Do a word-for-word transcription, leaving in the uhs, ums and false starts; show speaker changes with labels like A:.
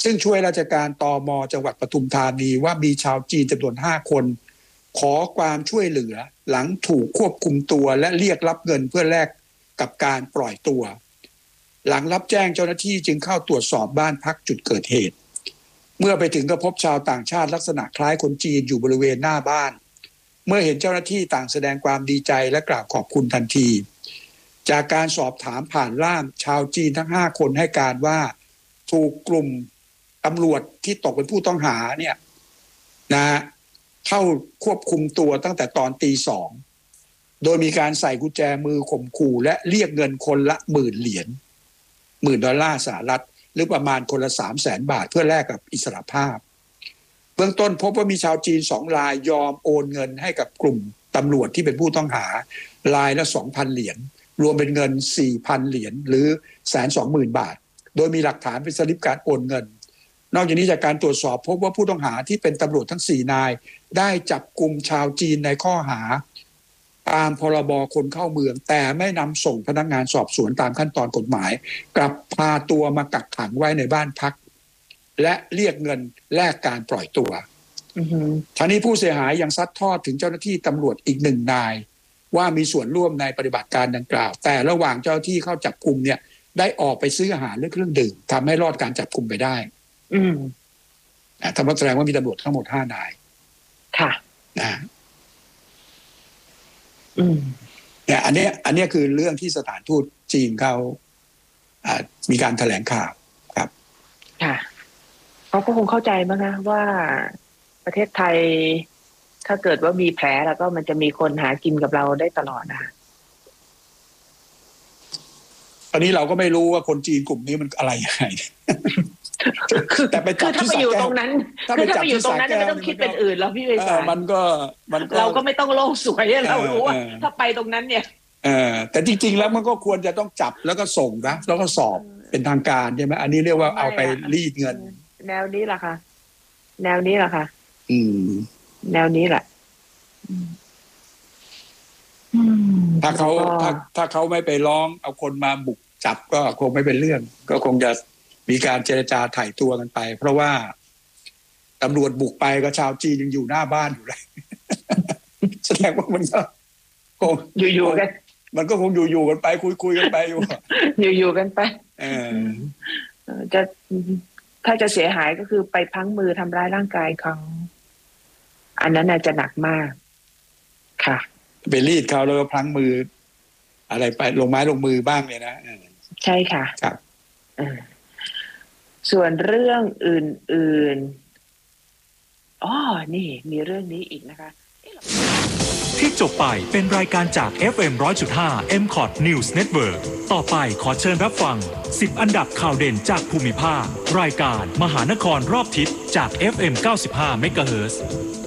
A: ซึ่งช่วยราชการตม.จังหวัดปทุมธานีว่ามีชาวจีนจำนวนห้าคนขอความช่วยเหลือหลังถูกควบคุมตัวและเรียกรับเงินเพื่อแลกกับการปล่อยตัวหลังรับแจ้งเจ้าหน้าที่จึงเข้าตรวจสอบบ้านพักจุดเกิดเหตุเมื่อไปถึงก็พบชาวต่างชาติลักษณะคล้ายคนจีนอยู่บริเวณหน้าบ้านเมื่อเห็นเจ้าหน้าที่ต่างแสดงความดีใจและกล่าวขอบคุณทันทีจากการสอบถามผ่านล่ามชาวจีนทั้งห้าคนให้การว่าถูกกลุ่มตำรวจที่ตกเป็นผู้ต้องหาเนี่ยนะเข้าควบคุมตัวตั้งแต่ตอนตีสองโดยมีการใส่กุญแจมือข่มขู่และเรียกเงินคนละหมื่นเหรียญหมื่นดอลลาร์สหรัฐหรือประมาณคนละสามแสนบาทเพื่อแลกกับอิสรภาพเบื้องต้นพบว่ามีชาวจีนสองรายยอมโอนเงินให้กับกลุ่มตำรวจที่เป็นผู้ต้องหารายละ สองพัน เหรียญรวมเป็นเงิน สี่พัน เหรียญหรือ หนึ่งแสนสองหมื่น บาทโดยมีหลักฐานเป็นสลิปการโอนเงินนอกจากนี้จากการตรวจสอบพบว่าผู้ต้องหาที่เป็นตำรวจทั้งสี่นายได้จับกุมชาวจีนในข้อหาตามพรบคนเข้าเมืองแต่ไม่นำส่งพนักงานสอบสวนตามขั้นตอนกฎหมายกลับพาตัวมากักขังไว้ในบ้านพักและเรียกเงินแลกการปล่อยตัวทั้งนี้ผู้เสียหายยังซัดทอดถึงเจ้าหน้าที่ตำรวจอีกหนึ่งนายว่ามีส่วนร่วมในปฏิบัติการดังกล่าวแต่ระหว่างเจ้าหน้าที่เข้าจับกุมเนี่ยได้ออกไปซื้ออาหารและเครื่องดื่มทำให้รอดการจับกุมไปได้อืมทำให้แสดงว่ามีตำรวจทั้งหมดห้านายค่ะนะอืมเนี่ยอันนี้อันนี้คือเรื่องที่สถานทูตจีนเขาอ่ามีการแถลงข่าวครับค่ะเขาก็คงเข้าใจมั้งนะว่าประเทศไทยถ้าเกิดว่ามีแผลแล้วก็มันจะมีคนหากินกับเราได้ตลอดนะคะตอนนี้เราก็ไม่รู้ว่าคนจีนกลุ่มนี้มันอะไรยังไงคือแต่ไปจับที่สาแก้วถ้าไปอยู่ตรงนั้นคือถ้าไปอยู่ตรงนั้นไม่ต้องคิดเป็นอื่นแล้วพี่เวสามันก็มันก็เราก็ไม่ต้องโลกสวยเรารู้ว่าถ้าไปตรงนั้นเนี่ยเออแต่จริงๆแล้วมันก็ควรจะต้องจับแล้วก็ส่งนะแล้วก็สอบเป็นทางการใช่ไหมอันนี้เรียกว่าเอาไปรีดเงินแนวนี้แหละค่ะแนวนี้แหละค่ะอืมแนวนี้แหละถ้าเขาถ้าถ้าเขาไม่ไปร้องเอาคนมาบุกจับก็คงไม่เป็นเรื่องก็คงจะมีการเจรจาไถ่ตัวกันไปเพราะว่าตำรวจบุกไปก็ชาวจีนยังอยู่หน้าบ้านอยู่เลยแสดงว่ามันก็คงอยู่ๆกันมันก็คงอยู่ๆกันไปคุยๆกันไปอยู่อยู่ๆกันไปเออจะถ้าจะเสียหายก็คือไปพังมือทำร้ายร่างกายเขาอันนั้นน่าจะหนักมากค่ะไปรีดเขาแล้วก็พลั้งมืออะไรไปลงไม้ลงมือบ้างเลยนะใช่ค่ะครับส่วนเรื่องอื่นๆอ๋อนี่มีเรื่องนี้อีกนะคะที่จบไปเป็นรายการจาก เอฟ เอ็ม หนึ่งร้อยจุดห้า เอ็ม คอท News Network ต่อไปขอเชิญรับฟังสิบอันดับข่าวเด่นจากภูมิภาครายการมหานครรอบทิศจาก เอฟ เอ็ม เก้าสิบห้า เมกะเฮิรตซ์